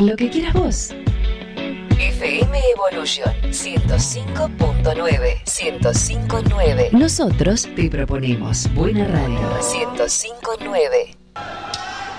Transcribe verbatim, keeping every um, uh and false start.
lo que quieras vos. F M Evolution ciento cinco punto nueve, ciento cinco punto nueve. Nosotros te proponemos buena radio. ciento cinco punto nueve.